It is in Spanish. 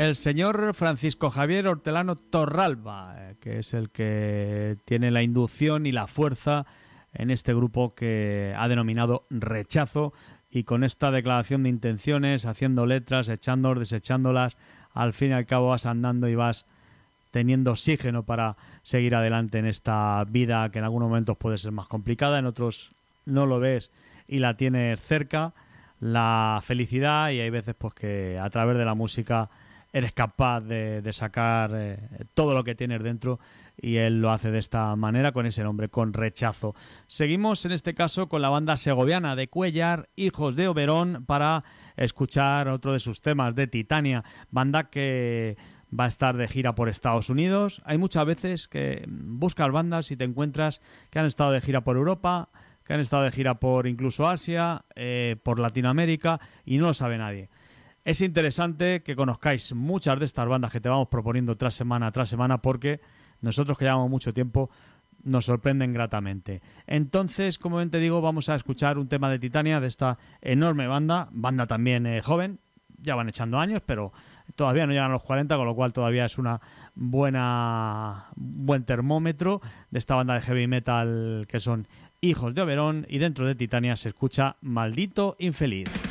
el señor Francisco Javier Hortelano Torralba, que es el que tiene la inducción y la fuerza en este grupo que ha denominado Rechazo, y con esta declaración de intenciones, haciendo letras, echándolas, desechándolas, al fin y al cabo vas andando y vas teniendo oxígeno para seguir adelante en esta vida que en algunos momentos puede ser más complicada, en otros no lo ves y la tienes cerca, la felicidad, y hay veces pues que a través de la música eres capaz de sacar todo lo que tienes dentro, y él lo hace de esta manera, con ese nombre, con Rechazo. Seguimos en este caso con la banda segoviana de Cuéllar, Hijos de Oberón, para escuchar otro de sus temas, de Titania, banda que va a estar de gira por Estados Unidos. Hay muchas veces que buscas bandas y te encuentras que han estado de gira por Europa, que han estado de gira por incluso Asia, por Latinoamérica, y no lo sabe nadie. Es interesante que conozcáis muchas de estas bandas que te vamos proponiendo tras semana, porque nosotros, que llevamos mucho tiempo, nos sorprenden gratamente. Entonces, como bien te digo, vamos a escuchar un tema de Titania, de esta enorme banda también joven, ya van echando años, pero todavía no llegan a los 40, con lo cual todavía es una buen termómetro de esta banda de heavy metal que son Hijos de Oberón, y dentro de Titania se escucha Maldito Infeliz.